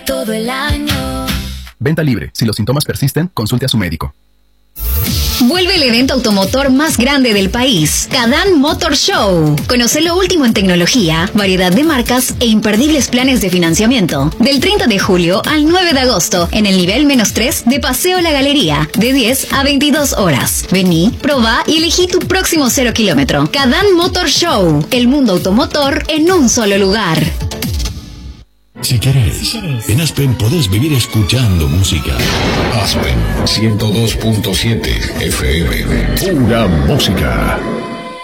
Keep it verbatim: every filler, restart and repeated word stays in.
todo el año. Venta libre. Si los síntomas persisten, consulte a su médico. Vuelve el evento automotor más grande del país, Kadán Motor Show. Conoce lo último en tecnología, variedad de marcas e imperdibles planes de financiamiento. Del treinta de julio al nueve de agosto, en el nivel menos tres de Paseo La Galería, de diez a veintidós horas. Vení, probá y elegí tu próximo cero kilómetro. Kadán Motor Show, el mundo automotor en un solo lugar. Si querés, en Aspen podés vivir escuchando música. Aspen ciento dos punto siete F M. Pura música.